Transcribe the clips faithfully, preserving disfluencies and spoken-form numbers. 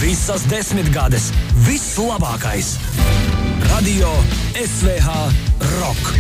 Visas desmitgades, viss labākais. Radio S V H Rock.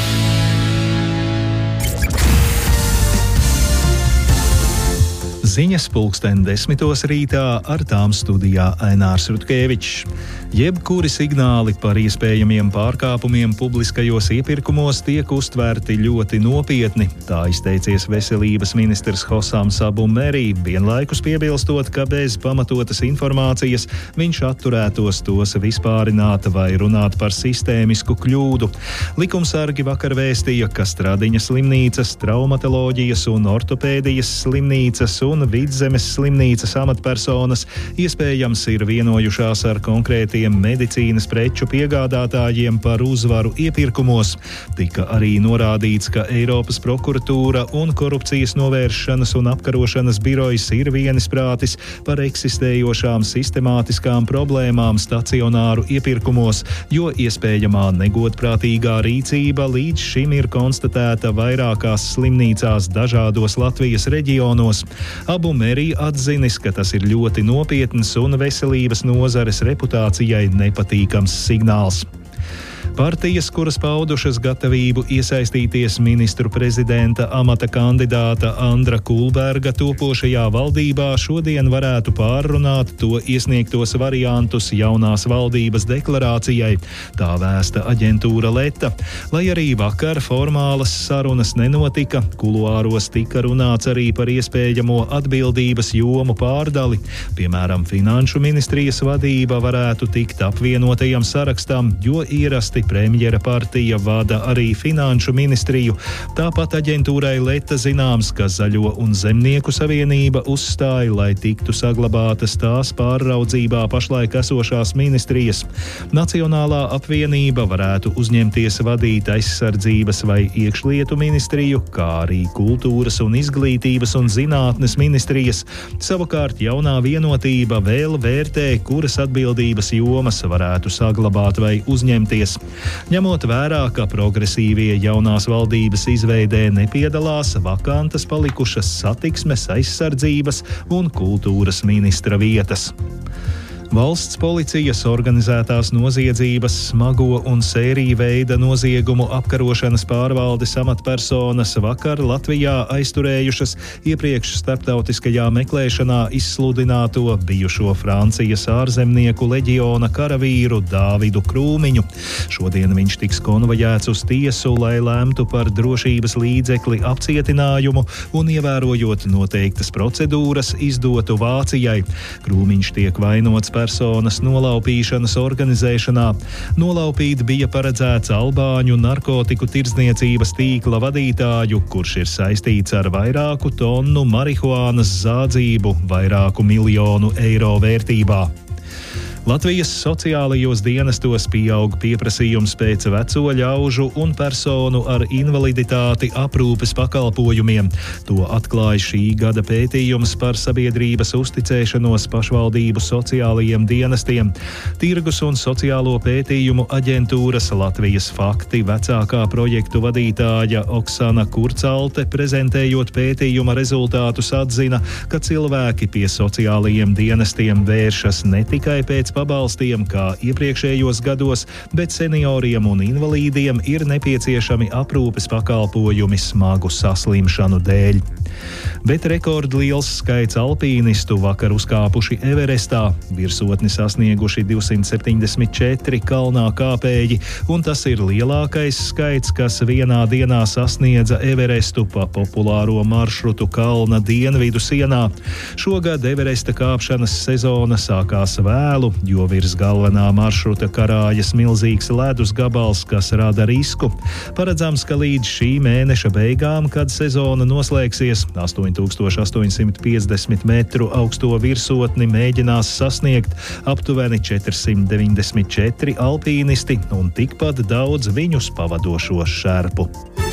Ziņas pulksten desmitos rītā, ar tām studijā Ainārs Rutkevičs. Jebkuri signāli par iespējamiem pārkāpumiem publiskajos iepirkumos tiek uztvērti ļoti nopietni, tā izteicies veselības ministrs Hosams Abu Merī, vienlaikus piebilstot, ka bez pamatotas informācijas viņš atturētos tos vispārināt vai runāt par sistēmisku kļūdu. Likumsargi vakar vēstīja, ka Stradiņas slimnīcas, traumatoloģijas un ortopēdijas slimnīcas un Vidzemes slimnīcas amatpersonas iespējams ir vienojušās ar konkrētiem medicīnas preču piegādātājiem par uzvaru iepirkumos. Tika arī norādīts, ka Eiropas prokuratūra un korupcijas novēršanas un apkarošanas birojas ir vienisprātis par eksistējošām sistemātiskām problēmām stacionāru iepirkumos, jo iespējamā negodprātīgā rīcība līdz šim ir konstatēta vairākās slimnīcās dažādos Latvijas reģionos. Abu Merī atzinis, ka tas ir ļoti nopietns un veselības nozares reputācijai nepatīkams signāls. Partijas, kuras paudušas gatavību iesaistīties ministru prezidenta amata kandidāta Andra Kulberga topošajā valdībā, šodien varētu pārrunāt to iesniegtos variantus jaunās valdības deklarācijai. Tā vēsta aģentūra Leta. Lai arī vakar formālas sarunas nenotika, kuluāros tika runāts arī par iespējamo atbildības jomu pārdali. Piemēram, Finanšu ministrijas vadība varētu tikt apvienotajam sarakstam, jo ierasti premjera partija vada arī Finanšu ministriju. Tāpat aģentūrai Leta zināms, ka Zaļo un Zemnieku savienība uzstāja, lai tiktu saglabātas tās pārraudzībā pašlaik esošās ministrijas. Nacionālā apvienība varētu uzņemties vadīt aizsardzības vai iekšlietu ministriju, kā arī kultūras un izglītības un zinātnes ministrijas. Savukārt jaunā vienotība vēl vērtē, kuras atbildības jomas varētu saglabāt vai uzņemties. Ņemot vērā, ka progresīvie jaunās valdības izveidē nepiedalās, vakantas palikušas satiksmes, aizsardzības un kultūras ministra vietas. Valsts policijas organizētās noziedzības, smago un sēriju veida noziegumu apkarošanas pārvaldes amatpersonas vakar Latvijā aizturējušas iepriekš starptautiskajā meklēšanā izsludināto bijušo Francijas ārzemnieku leģiona karavīru Dāvidu Krūmiņu. Šodien viņš tiks konvojēts uz tiesu, lai lemtu par drošības līdzekli apcietinājumu un, ievērojot noteiktas procedūras, izdotu Vācijai. Krūmiņš tiek vainots personas nolaupīšanas organizēšanā. Nolaupīt bija paredzēts albāņu narkotiku tirdzniecības tīkla vadītāju, kurš ir saistīts ar vairāku tonu marihuānas zādzību vairāku miljonu eiro vērtībā. Latvijas sociālajos dienestos pieaug pieprasījums pēc veco ļaužu un personu ar invaliditāti aprūpes pakalpojumiem. To atklāja šī gada pētījums par sabiedrības uzticēšanos pašvaldību sociālajiem dienestiem. Tirgus un sociālo pētījumu aģentūras Latvijas fakti vecākā projektu vadītāja Oksana Kurcalte, prezentējot pētījuma rezultātus, atzina, ka cilvēki pie sociālajiem dienestiem vēršas ne tikai pēc pabalstiem, kā iepriekšējos gados, bet senioriem un invalīdiem ir nepieciešami aprūpes pakalpojumi smagu saslimšanu dēļ. Bet rekordliels skaits alpīnistu vakar uzkāpuši Everestā, virsotni sasnieguši divsimt septiņdesmit četri kalnā kāpēji, un tas ir lielākais skaits, kas vienā dienā sasniedza Everestu pa populāro maršrutu kalna dienvidu sienā. Šogad Everesta kāpšanas sezona sākās vēlu, jo virs galvenā maršruta karājas milzīgs ledus gabals, kas rada risku. Paredzams, ka līdz šī mēneša beigām, kad sezona noslēgsies, astoņi tūkstoši astoņsimt piecdesmit metru augsto virsotni mēģinās sasniegt aptuveni četrsimt deviņdesmit četri alpīnisti un tikpat daudz viņus pavadošo šerpu.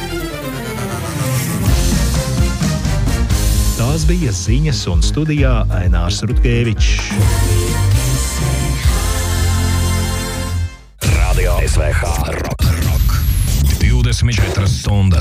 Tās bija ziņas, un studijā Ainārs Rutkevičs. Radio S V H Rock. Rock. divdesmit četras stundas.